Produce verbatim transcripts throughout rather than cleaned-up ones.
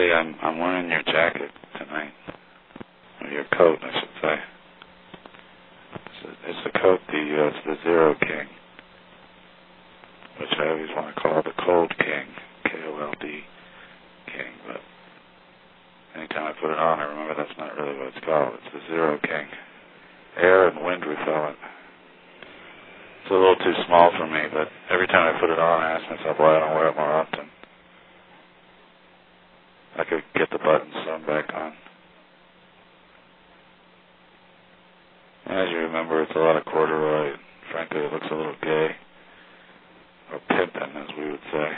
Buddy, I'm I'm wearing your jacket tonight. Or your coat, I should say. It's, a, it's the coat, the uh, it's the Zero King, which I always want to call the Cold King, K O L D King, but anytime I put it on, I remember that's not really what it's called. It's the Zero King. Air and wind repellent. It's a little too small for me, but every time I put it on, I ask myself why I don't wear it more often. I could get the buttons sewn back on. As you remember, it's a lot of corduroy. Frankly, it looks a little gay. Or pimpin', as we would say.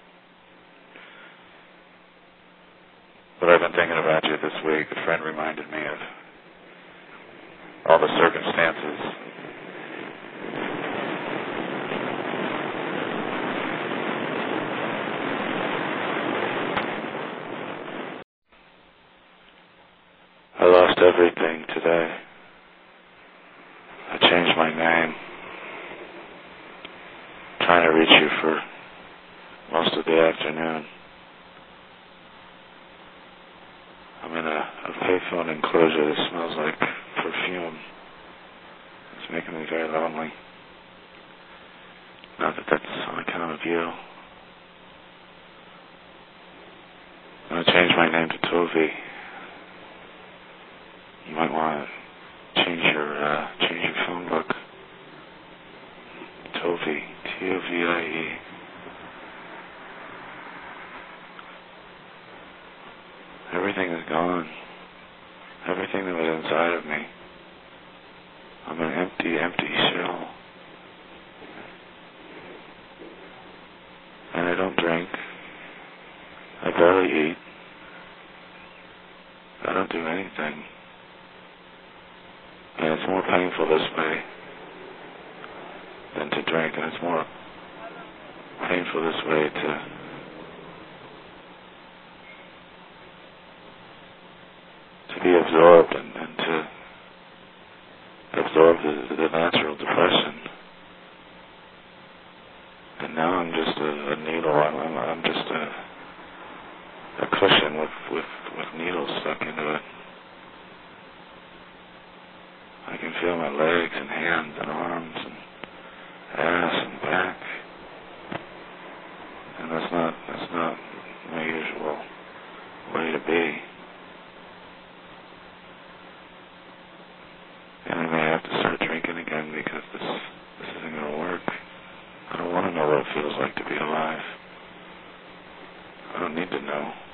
But I've been thinking about you this week. A friend reminded me of all the circumstances. I lost everything today. I changed my name. Trying to reach you for most of the afternoon. I'm in a, a payphone enclosure that smells like perfume. It's making me very lonely. Not that that's on account of you. I'm going to change my name to Tovi. You might want to change your uh, change your phone book. Tovi, T O V I E. Everything is gone. Everything that was inside of me. I'm an empty, empty shell. And I don't drink. I barely eat. I don't do anything. And it's more painful this way than to drink, and it's more painful this way to to be absorbed and, and to absorb the, the natural depression. And now I'm just a, a needle. I'm, I'm, I'm just a, a cushion with, with, with needles stuck into it. I can feel my legs and hands and arms and ass and back. And that's not that's not my usual way to be. And I may have to start drinking again because this this isn't going to work. I don't want to know what it feels like to be alive. I don't need to know.